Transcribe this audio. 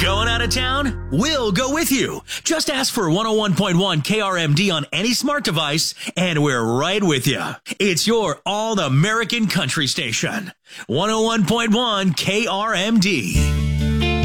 Going out of town? We'll go with you. Just ask for 101.1 KRMD on any smart device, and we're right with you. It's your all-American country station. 101.1 KRMD.